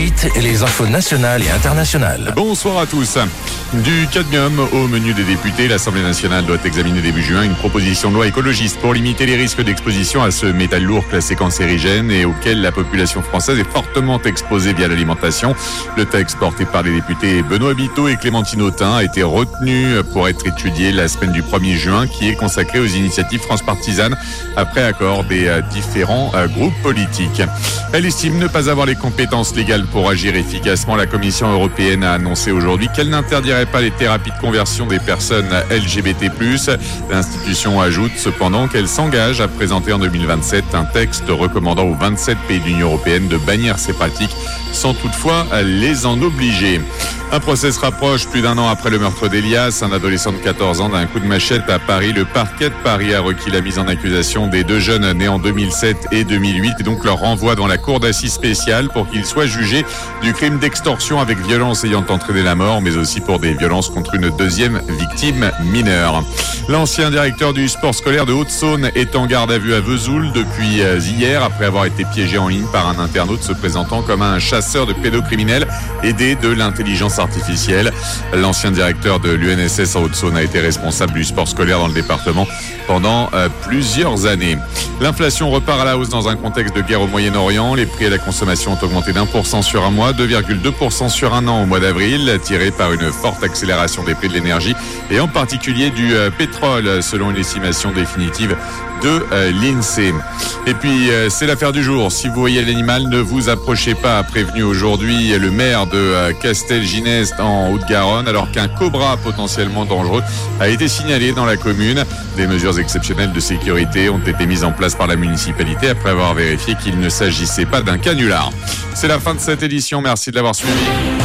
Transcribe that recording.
insolites et les infos nationales et internationales. Bonsoir à tous. Du cadmium au menu des députés, l'Assemblée nationale doit examiner début juin une proposition de loi écologiste pour limiter les risques d'exposition à ce métal lourd classé cancérigène et auquel la population française est fortement exposée via l'alimentation. Le texte porté par les députés Benoît Biteau et Clémentine Autain a été retenu pour être étudié la semaine du 1er juin qui est consacrée aux initiatives transpartisanes après accord des différents groupes politiques. Elle estime ne pas avoir les compétences légales pour agir efficacement. La Commission européenne a annoncé aujourd'hui qu'elle n'interdirait pas les thérapies de conversion des personnes LGBT+. L'institution ajoute cependant qu'elle s'engage à présenter en 2027 un texte recommandant aux 27 pays de l'Union européenne de bannir ces pratiques sans toutefois les en obliger. Un procès se rapproche plus d'un an après le meurtre d'Elias, un adolescent de 14 ans d'un coup de machette à Paris. Le parquet de Paris a requis la mise en accusation des deux jeunes nés en 2007 et 2008 et donc leur renvoi dans la cour d'assises spéciale pour qu'ils soient jugés du crime d'extorsion avec violence ayant entraîné la mort, mais aussi pour des violences contre une deuxième victime mineure. L'ancien directeur du sport scolaire de Haute-Saône est en garde à vue à Vesoul depuis hier après avoir été piégé en ligne par un internaute se présentant comme un chasseur de pédocriminels aidé de l'intelligence artificielle. L'ancien directeur de l'UNSS en Haute-Saône a été responsable du sport scolaire dans le département pendant plusieurs années. L'inflation repart à la hausse dans un contexte de guerre au Moyen-Orient. Les prix à la consommation ont augmenté d'1% sur un mois, 2,2% sur un an au mois d'avril, tiré par une forte accélération des prix de l'énergie et en particulier du pétrole, selon une estimation définitive de l'INSEE. Et puis, c'est l'affaire du jour. Si vous voyez l'animal, ne vous approchez pas, a prévenu aujourd'hui le maire de Castelginest en Haute-Garonne, alors qu'un cobra potentiellement dangereux a été signalé dans la commune. Des mesures exceptionnelles de sécurité ont été mises en place par la municipalité après avoir vérifié qu'il ne s'agissait pas d'un canular. C'est la fin de cette édition. Merci de l'avoir suivi.